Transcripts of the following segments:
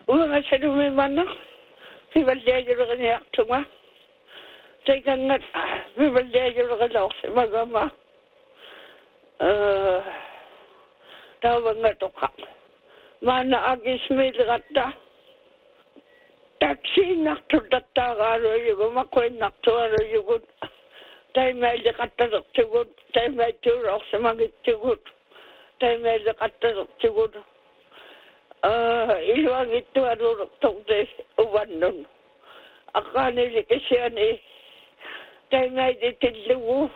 Uanga sarume mana. Vivaldia yurgania tunga. Taken that Vivaldia yurgalos magama. Tawangatoka. Mana agis milgata. Taxi nakto datagaro yugo makoy nakto aro yugo. Time I look at the too good. Time I do off some of it too good. Time I look at the too good. Iluang ito ano tong des uwanon. Akane likasyan eh. Time I did it luwo.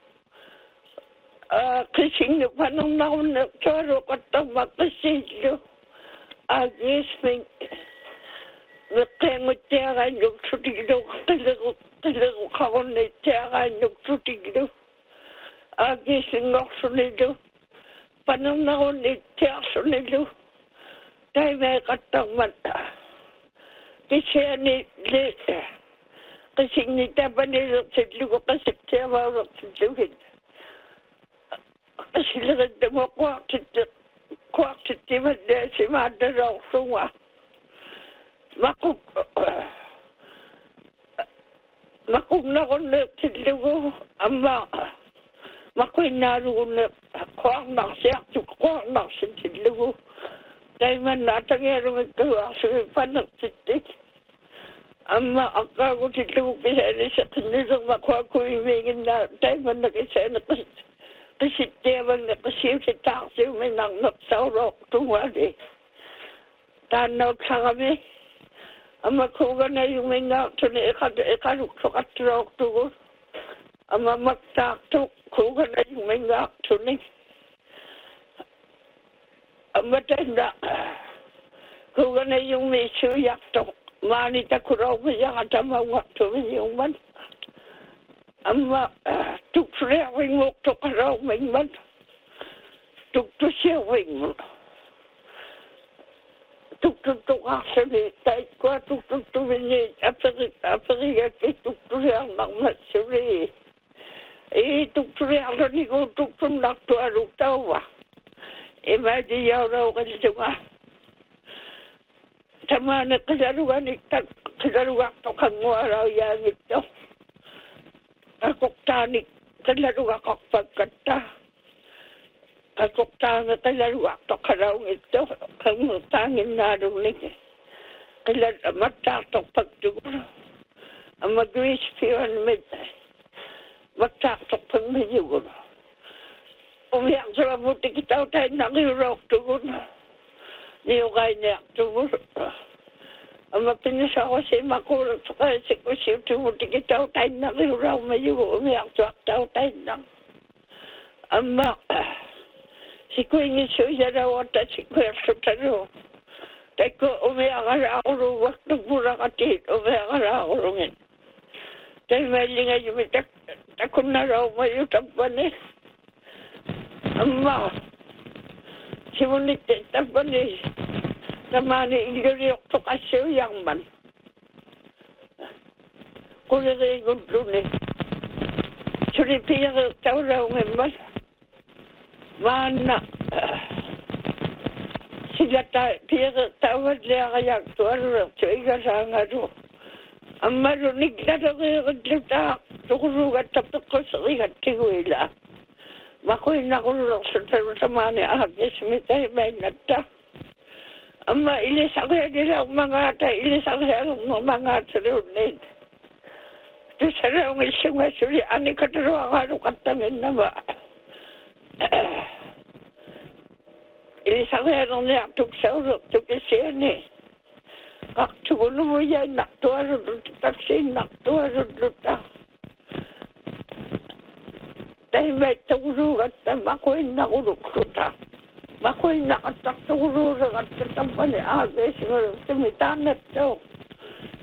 Kasing panong naon na choro katang makasilyo. Agis ming nakengot tiyakan yung sutigdo. Talago kaon na tiyakan yung sutigdo. Agis ngok sunido. Panong naon na tiyak sunido. Tay may katang mata. Kasi ni taban nila sa lugo kasi tiyawa sa luhin. Kasi lang mo kwaksit timan na si Mada raw sunga. Makung na ko na sa lugo. Ama. Makoy naroon na kwak naksiyak. Kwak naksiyak sa lugo. Dahil man natangero magkawa sa panagsitik. Ama ako sila kisana sa kanilang makuha ko imingin na dahil man nakisana kasitiyawang nakasiw sa taksi may nangnaksawrok tungwali. Tanaw sa kami. Ama kuha na yung may nakto na ikaluksukat rok tugo. Ama magtakto kuha na yung may nakto na matanda kung na yung miso yakto manita kuraw mo yung atama wakto yung man ama tuksurewing mo to karaw may man tuktusewing mo tuktutukasali tayo kwa tuktutuminit aparigat tuktureang ng matsuri tuktureang ni ko tuktum nakto aruk tawa Imadi yaw ka dito nga. Tama na kalaruan to kang waraw yan ito. Akoktanik kalaruan kong pagkata. Akoktanik kalaruan to karaw ito. Kang tangin narunig. Magtatok pagdugo. Ang mag-wish piyon med. Magtatok pag medyo. Umiyak sa mabuti kita tayo nakirok tugon. Niyo kayo niyak tugon. Ang mapinasa ko si makulot sa kaya si kusip tumuti kita tayo nakirok mayo. Umiyak sa tayo tayo nang. Ama, si Kuya Suya raw at si Kuya Sutaro. Tayo ko umiyak ka ako ruwak ng mura katit. Umiyak ka ako rungin. Tayo malinga yung takon na raw mayo tampan eh. Amma, simunit tapan ni namani iliriyok to kasyo yang man. Kuliri gudluni. Suri piya tao raw ngayon. Mana sila piya tawad liya kayak tuwaro raw. Tuiga sa nga ro. Amma runig na raw kayo kadlita. Tukurugat tapos ko sa ikat tiguila. Makoy nakulong sa mani agis mitay may nagta. Ama ilis ako nila mga ata, ilis ako mga sarunin. Ito sa raong isang masuri, ani kataro ang harukatangin na ba? Ilis ako niya tuksaurok, tukisiyan eh. Kaktugulo mo yan, naktuarod, taksin, naktuarod, luta. Dahil may tawurugat na makoy nakuluksuta. Makoy nakatakturugat at katampan ni Agnes. Tumitanat daw.